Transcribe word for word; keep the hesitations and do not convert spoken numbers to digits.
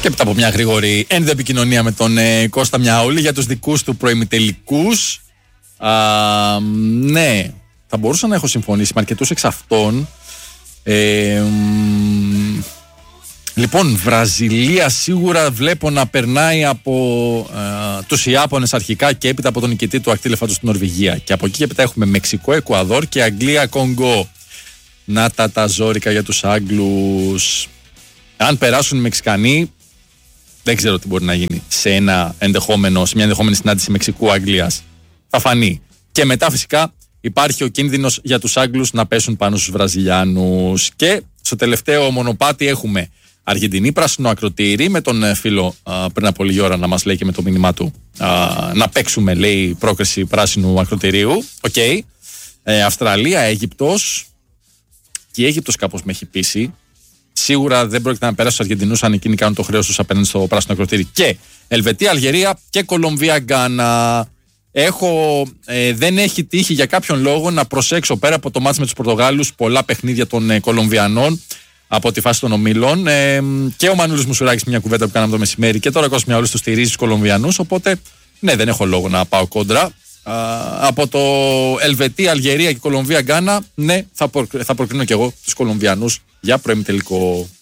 Και μετά από μια γρήγορη ενδοεπικοινωνία με τον ε, Κώστα Μιαούλη για τους δικούς του προημιτελικούς. Α, ναι, θα μπορούσα να έχω συμφωνήσει με αρκετούς εξ αυτών. Ε, μ, λοιπόν, Βραζιλία σίγουρα βλέπω να περνάει από ε, τους Ιάπωνες αρχικά και έπειτα από τον νικητή του ακτήλεφαντος στην Νορβηγία. Και από εκεί και έπειτα έχουμε Μεξικό, Εκουαδόρ και Αγγλία, Κονγκό. Να τα τα ζόρικα για τους Άγγλους. Αν περάσουν οι Μεξικανοί, δεν ξέρω τι μπορεί να γίνει σε, ένα ενδεχόμενο, σε μια ενδεχόμενη συνάντηση Μεξικού-Αγγλίας. Θα φανεί. Και μετά φυσικά υπάρχει ο κίνδυνος για τους Άγγλους να πέσουν πάνω στους Βραζιλιάνους. Και στο τελευταίο μονοπάτι έχουμε Αργεντινή πράσινο ακροτήρι, με τον φίλο α, πριν από λίγη ώρα να μας λέει και με το μήνυμά του α, να παίξουμε, λέει, πρόκριση πράσινου ακροτηρίου. Οκ. Okay. Ε, Αυστραλία, Αίγυπτος. Και η Αίγυπτος κάπως με έχει πείσει. Σίγουρα δεν πρόκειται να περάσει τους Αργεντινούς αν εκείνοι κάνουν το χρέος τους απέναντι στο πράσινο ακροτήρι. Και Ελβετία, Αλγερία και Κολομβία, Γκάνα. Έχω, ε, δεν έχει τύχει για κάποιον λόγο να προσέξω πέρα από το μάτς με τους Πορτογάλους πολλά παιχνίδια των ε, Κολομβιανών από τη φάση των ομίλων. Ε, και ο Μανούλης Μουσουράκης, μια κουβέντα που κάναμε το μεσημέρι, και τώρα ο Κώστας Μιαούλης του στηρίζει τους Κολομβιανούς. Οπότε, ναι, δεν έχω λόγο να πάω κόντρα. Α, από το Ελβετία, Αλγερία και Κολομβία, Γκάνα, ναι, θα, προ, θα προκρίνω και εγώ τους Κολομβιανούς για προημιτελικό.